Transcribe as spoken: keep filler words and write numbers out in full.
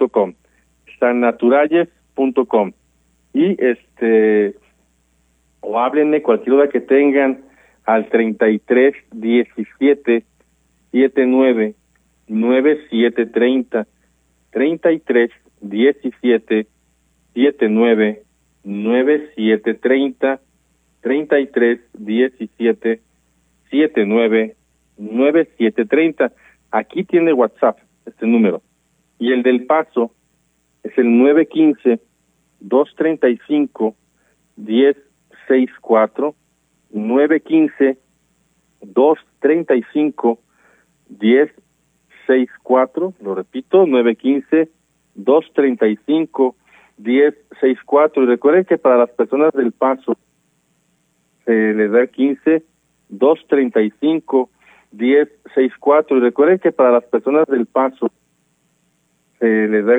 punto com, sannaturalles punto com, y este o háblenme cualquier duda que tengan al treinta y tres diecisiete setenta y nueve noventa y siete treinta, treinta y tres diecisiete setenta y nueve noventa y siete treinta, treinta y tres diecisiete setenta y nueve noventa y siete treinta. Aquí tiene WhatsApp este número, y el del Paso es el nueve uno cinco, dos tres cinco, uno cero seis cuatro, nueve uno cinco, dos tres cinco, uno cero seis cuatro, lo repito, nueve uno cinco, dos tres cinco, uno cero seis cuatro, y recuerden que para las personas del Paso se les da quince, dos tres cinco, uno cero seis cuatro, y recuerden que para las personas del Paso se les da